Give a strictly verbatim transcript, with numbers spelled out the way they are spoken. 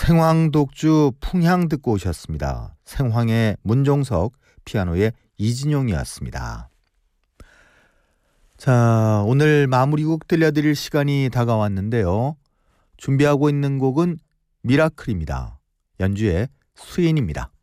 생황독주 풍향 듣고 오셨습니다. 생황의 문종석, 피아노의 이진용이었습니다. 자, 오늘 마무리곡 들려드릴 시간이 다가왔는데요. 준비하고 있는 곡은 미라클입니다. 연주의 수인입니다.